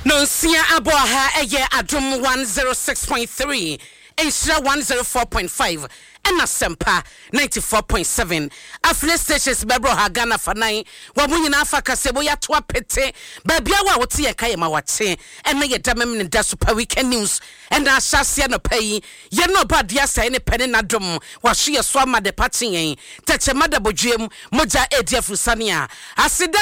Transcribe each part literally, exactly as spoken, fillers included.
No sia aboha eye adum one oh six point three, Insra one oh four point five, and Asempa ninety-four point seven. Afle stations bebro ha Ghana for nine. Wamu yina afa kasebo ya twa pete. Babia wa wote ye kaye ma wate. And me ye damem ne da super weekend news. And ashasia no pay. Ye no bad yasa ene pene na dum. Wa shi ye swama de party yen. Teche mada bojem moja edia fusania. Asida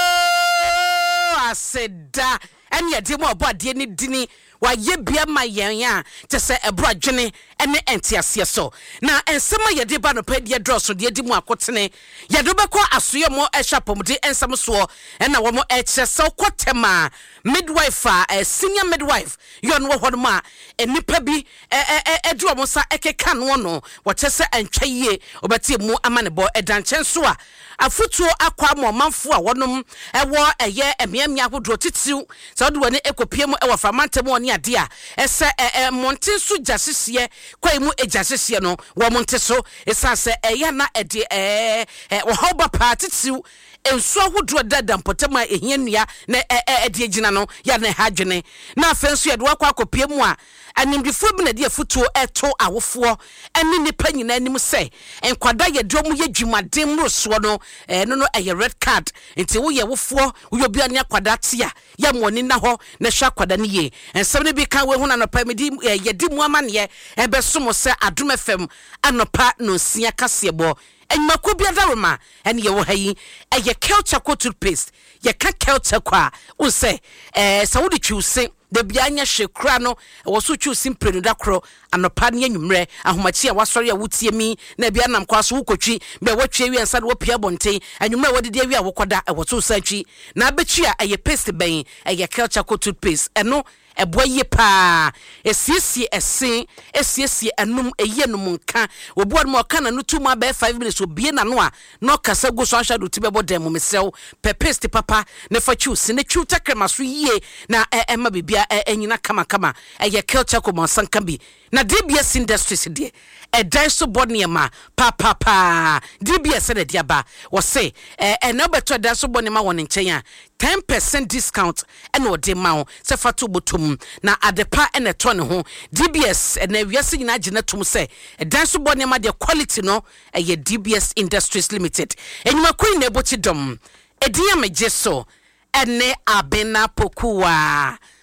asida. And ye demo about the any dini wa ye bia my yan to say a broadjene and the entiasia so. Now and some of ye deba no pay ye draw so the demo akotene. Ye dobako asuyo mo e shapom de and some so and na wamo e so kwatema midwife a senior midwife yon wo hodma e nipa bi e e e do mo sa ekeka no no what say antwa ye obati mu amane bo e danchen so a afutuo akwa mo manfo a wonom e wo eye emiamia hodro titiu so do ne ekopie mu e wo famantemu oni ade a ese e monten so jasese kwai mu ejasese no wo monte so esase eya na ede e wo hoba patitiu enso hodro dada mpotema ehianua na ede agina no ya na hadwene na afenso ye do akwa akopie mu a animdifo bi na de afutuo eto awofo eni nipa nyina anim se enkwada ye do mu ye dwumadem roso no eh no no eye red card nti wo ye wofo wo obi ane akwada tia ya moni na ho na hwa akwada ne ye ensem ne bi kan we hu na no pa medi ye di mu amane e be so mo se adum fm anopa no sia kasebo enmako bia daroma ene ye wo hayi eye culture co toothpaste ye ka culture kwa wo se eh sa wo de twuse de bianya hwekura no wo so twuse mprenu da kro anopa ne anwumre ahomachi a wasori a wutie mi na bia nam kwa so wukotwi be watwe wi ansa de wo pia bonten anwumre wo de de wi a wokoda e wo so santwi na abechi a eye paste ben eye culture co toothpaste eno eboye pa esiesie esen esiesie anum eye num nka obuad mo ka na no two ma be five minutes obie na no a no kasa go so ahwa do tibebo dem mo mesew pepeste papa ne fa chusi ne chuta krema so yie na ema bibia enyina kama kama eye culture ko mo sanka bi na D B S Industries de e dan so bodniema pa pa pa D B S de diaba wo se e na beto dan so bodniema won nchen a ten percent discount ene ode ma wo se fa to botum na adepa ene to ne ho D B S na wiase nyina gina tum se e dan so bodniema de quality no e ye D B S Industries Limited enyuma kwin na ebochi dom ediya meje so ene abena pokuwa